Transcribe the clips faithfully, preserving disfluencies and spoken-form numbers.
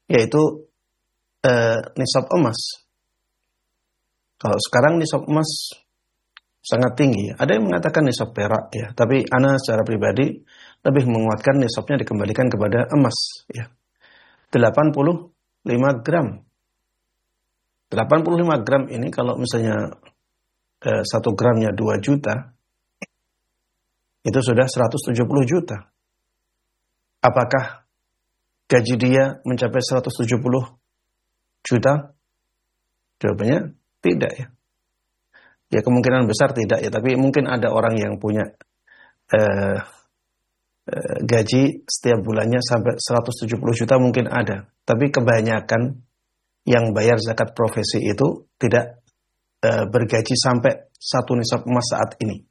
yaitu eh, nisab emas. Kalau sekarang nisab emas sangat tinggi. Ada yang mengatakan nisab perak ya, tapi ana secara pribadi lebih menguatkan nisabnya dikembalikan kepada emas ya. delapan puluh lima gram. delapan puluh lima gram ini kalau misalnya eh, satu gramnya dua juta, itu sudah seratus tujuh puluh juta. Apakah gaji dia mencapai seratus tujuh puluh juta? Jawabannya tidak ya. Ya kemungkinan besar tidak ya, tapi mungkin ada orang yang punya eh, eh, gaji setiap bulannya sampai seratus tujuh puluh juta mungkin ada. Tapi kebanyakan yang bayar zakat profesi itu tidak eh, bergaji sampai satu nisab emas saat ini.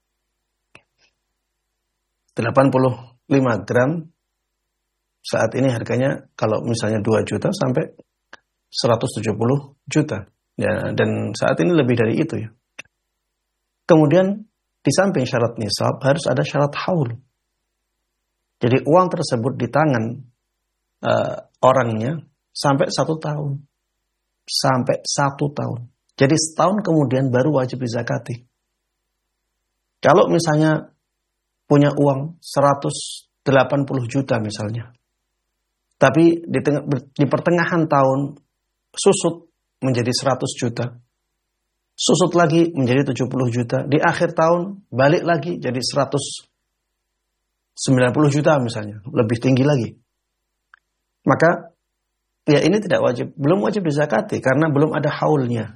delapan puluh lima gram saat ini harganya kalau misalnya dua juta sampai seratus tujuh puluh juta. Ya, dan saat ini lebih dari itu ya. Kemudian di samping syarat nisab harus ada syarat haul. Jadi uang tersebut di tangan uh, orangnya sampai satu tahun. Sampai satu tahun. Jadi setahun kemudian baru wajib dizakati. Kalau misalnya punya uang seratus delapan puluh juta misalnya. Tapi di, tengah, di pertengahan tahun susut menjadi seratus juta. Susut lagi menjadi tujuh puluh juta. Di akhir tahun balik lagi jadi seratus sembilan puluh juta misalnya. Lebih tinggi lagi. Maka ya ini tidak wajib. Belum wajib dizakati karena belum ada haulnya.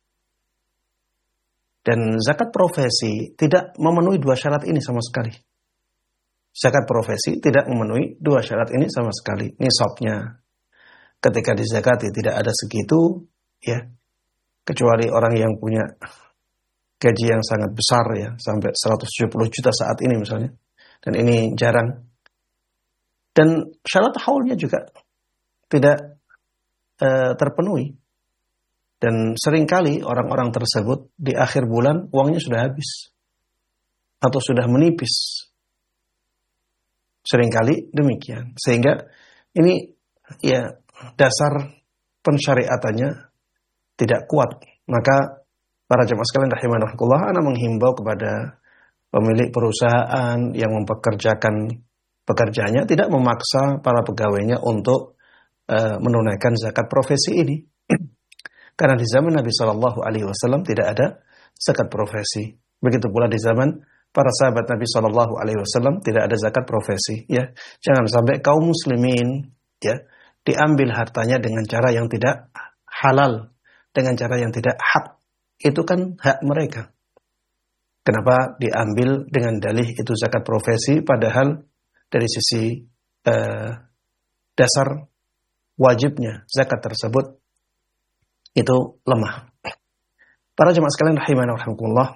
Dan zakat profesi tidak memenuhi dua syarat ini sama sekali. Zakat profesi tidak memenuhi dua syarat ini sama sekali. Nisabnya ketika dizakati tidak ada segitu, ya. Kecuali orang yang punya gaji yang sangat besar ya, sampai seratus tujuh puluh juta saat ini misalnya. Dan ini jarang. Dan syarat haulnya juga tidak uh, terpenuhi. Dan seringkali orang-orang tersebut di akhir bulan uangnya sudah habis. Atau sudah menipis. Seringkali demikian. Sehingga ini ya dasar pensyariatannya tidak kuat. Maka para jemaah sekalian rahimanahullah, ana menghimbau kepada pemilik perusahaan yang mempekerjakan pekerjaannya tidak memaksa para pegawainya untuk uh, menunaikan zakat profesi ini. Karena di zaman Nabi shallallahu alaihi wasallam tidak ada zakat profesi. Begitu pula di zaman para sahabat Nabi shallallahu alaihi wasallam tidak ada zakat profesi. Ya, jangan sampai kaum muslimin ya diambil hartanya dengan cara yang tidak halal, dengan cara yang tidak hak. Itu kan hak mereka. Kenapa diambil dengan dalih itu zakat profesi, padahal dari sisi eh, dasar wajibnya zakat tersebut itu lemah. Para jemaah sekalian rahimana wa rahimakumullah,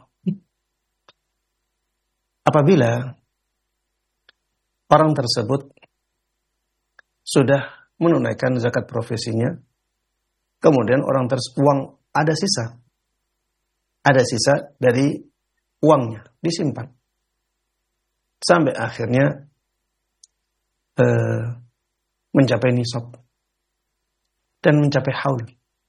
apabila orang tersebut sudah menunaikan zakat profesinya, kemudian orang tersebut uang ada sisa, ada sisa dari uangnya disimpan sampai akhirnya eh, mencapai nisab dan mencapai haul.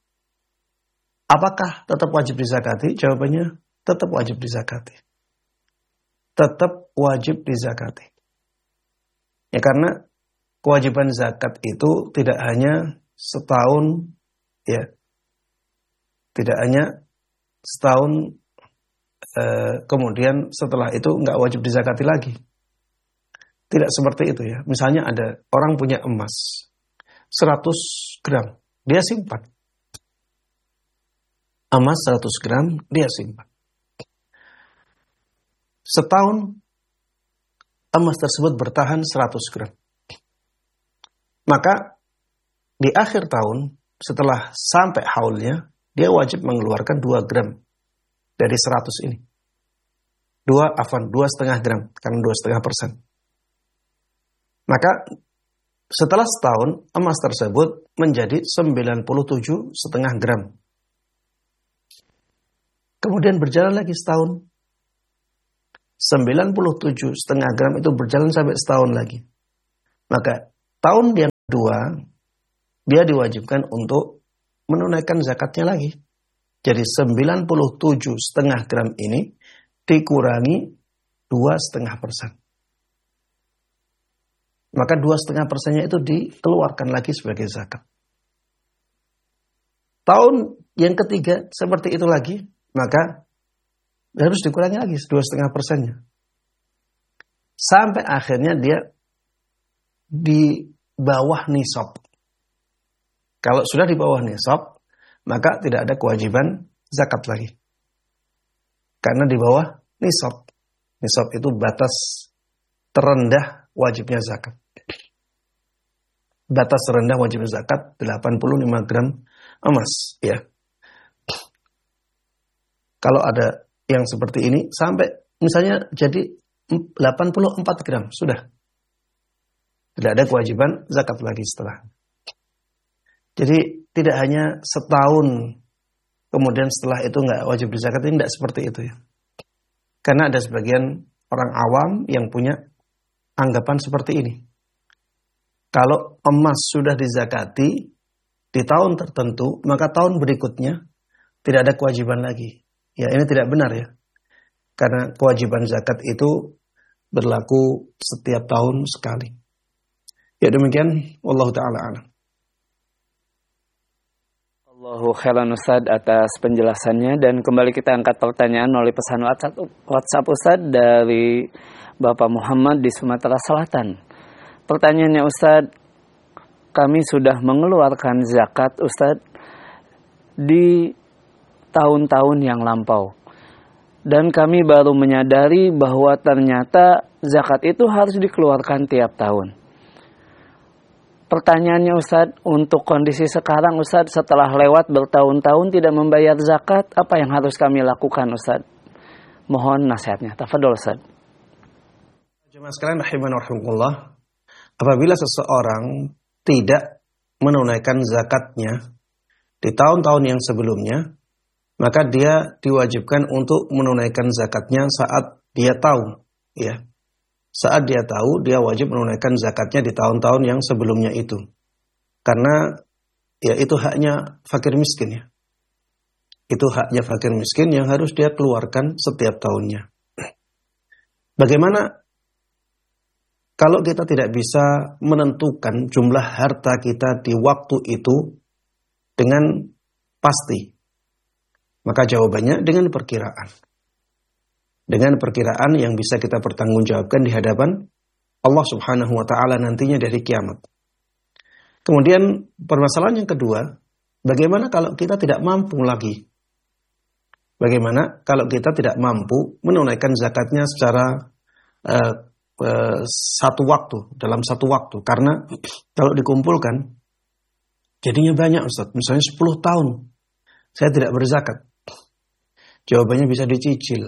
Apakah tetap wajib dizakati? Jawabannya tetap wajib dizakati. Tetap wajib dizakati. Ya karena kewajiban zakat itu tidak hanya setahun, ya, tidak hanya setahun eh, kemudian setelah itu nggak wajib dizakati lagi. Tidak seperti itu ya. Misalnya ada orang punya emas seratus gram, dia simpan. Emas seratus gram, dia simpan. Setahun, emas tersebut bertahan seratus gram. Maka, di akhir tahun, setelah sampai haulnya, dia wajib mengeluarkan dua gram dari seratus ini. Dua, afan, dua setengah gram, karena dua setengah persen. Maka, setelah setahun, emas tersebut menjadi sembilan puluh tujuh setengah gram. Kemudian berjalan lagi setahun. sembilan puluh tujuh setengah gram itu berjalan sampai setahun lagi. Maka tahun yang kedua dia diwajibkan untuk menunaikan zakatnya lagi. Jadi sembilan puluh tujuh koma lima gram ini dikurangi dua koma lima persen. Maka dua koma lima persennya itu dikeluarkan lagi sebagai zakat. Tahun yang ketiga seperti itu lagi, maka harus dikurangi lagi dua koma lima persennya. Sampai akhirnya dia di bawah nisab. Kalau sudah di bawah nisab, maka tidak ada kewajiban zakat lagi. Karena di bawah nisab. Nisab itu batas terendah wajibnya zakat. Batas terendah wajibnya zakat delapan puluh lima gram emas, ya. Kalau ada yang seperti ini sampai misalnya jadi delapan puluh empat gram, sudah. Tidak ada kewajiban zakat lagi setelah. Jadi tidak hanya setahun kemudian setelah itu nggak wajib zakat, ini tidak seperti itu ya. Karena ada sebagian orang awam yang punya anggapan seperti ini. Kalau emas sudah dizakati di tahun tertentu, maka tahun berikutnya tidak ada kewajiban lagi. Ya, ini tidak benar ya. Karena kewajiban zakat itu berlaku setiap tahun sekali. Ya demikian, wallahu ta'ala a'lam. Allahu khairan Ustaz atas penjelasannya, dan kembali kita angkat pertanyaan melalui pesan WhatsApp, WhatsApp Ustaz dari Bapak Muhammad di Sumatera Selatan. Pertanyaannya Ustaz, kami sudah mengeluarkan zakat Ustaz di tahun-tahun yang lampau, dan kami baru menyadari bahwa ternyata zakat itu harus dikeluarkan tiap tahun. Pertanyaannya Ustaz, untuk kondisi sekarang Ustaz, setelah lewat bertahun-tahun tidak membayar zakat, apa yang harus kami lakukan Ustaz? Mohon nasihatnya. Tafadhol Ustaz. Jemaah sekalian rahiman rahimakumullah, apabila seseorang tidak menunaikan zakatnya di tahun-tahun yang sebelumnya, maka dia diwajibkan untuk menunaikan zakatnya saat dia tahu, ya. Saat dia tahu, dia wajib menunaikan zakatnya di tahun-tahun yang sebelumnya itu. Karena ya itu haknya fakir miskin ya. Itu haknya fakir miskin yang harus dia keluarkan setiap tahunnya. Bagaimana kalau kita tidak bisa menentukan jumlah harta kita di waktu itu dengan pasti? Maka jawabannya dengan perkiraan. Dengan perkiraan yang bisa kita pertanggungjawabkan di hadapan Allah Subhanahu wa Ta'ala nantinya dari kiamat. Kemudian permasalahan yang kedua, bagaimana kalau kita tidak mampu lagi? Bagaimana kalau kita tidak mampu menunaikan zakatnya secara uh, uh, satu waktu, dalam satu waktu? Karena kalau dikumpulkan, jadinya banyak Ustaz. Misalnya sepuluh tahun, saya tidak berzakat. Jawabannya bisa dicicil.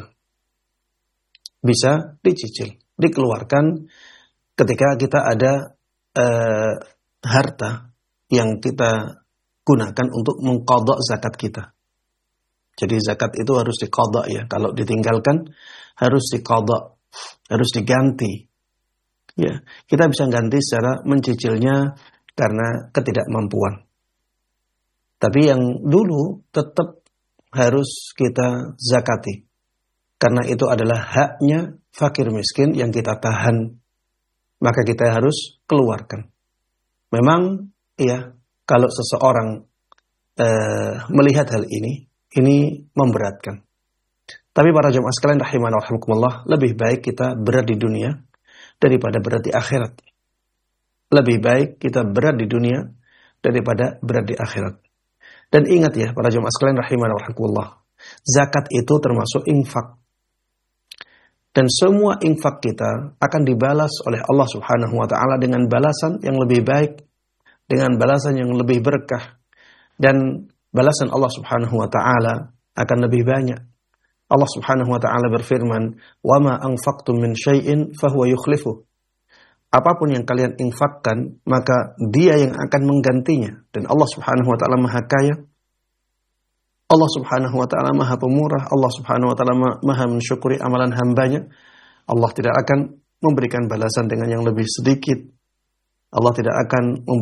Bisa dicicil, dikeluarkan ketika kita ada uh, harta yang kita gunakan untuk mengqadha zakat kita. Jadi zakat itu harus diqadha ya, kalau ditinggalkan harus diqadha, harus diganti. Ya, kita bisa ganti secara mencicilnya karena ketidakmampuan. Tapi yang dulu tetap harus kita zakati. Karena itu adalah haknya fakir miskin yang kita tahan. Maka kita harus keluarkan. Memang ya, kalau seseorang uh, melihat hal ini, ini memberatkan. Tapi para jemaah sekalian rahimana rahimakumullah, lebih baik kita berat di dunia daripada berat di akhirat. Lebih baik kita berat di dunia daripada berat di akhirat. Dan ingat ya para jemaah sekalian rahimana rahimakumullah, zakat itu termasuk infak. Dan semua infak kita akan dibalas oleh Allah Subhanahu wa Ta'ala dengan balasan yang lebih baik, dengan balasan yang lebih berkah, dan balasan Allah Subhanahu wa Ta'ala akan lebih banyak. Allah Subhanahu wa Ta'ala berfirman, "Wa ma anfaqtum min syai'in fahuwa yukhlifuh." Apapun yang kalian infakkan, maka Dia yang akan menggantinya. Dan Allah Subhanahu wa Ta'ala Maha Kaya. Allah Subhanahu wa Ta'ala Maha Pemurah. Allah Subhanahu wa Ta'ala Maha mensyukuri amalan hambanya. Allah tidak akan memberikan balasan dengan yang lebih sedikit. Allah tidak akan